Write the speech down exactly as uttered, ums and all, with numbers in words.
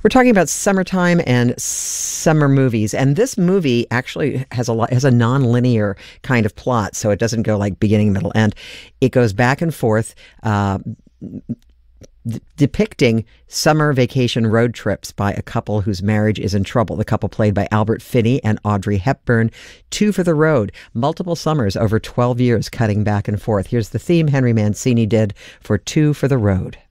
We're talking about summertime and summer movies, and this movie actually has a lot has a non-linear kind of plot, so it doesn't go like beginning, middle, end. It goes back and forth, uh, d- depicting summer vacation road trips by a couple whose marriage is in trouble. The couple played by Albert Finney and Audrey Hepburn. Two for the road, multiple summers over twelve years, cutting back and forth. Here's the theme Henry Mancini did for Two for the Road.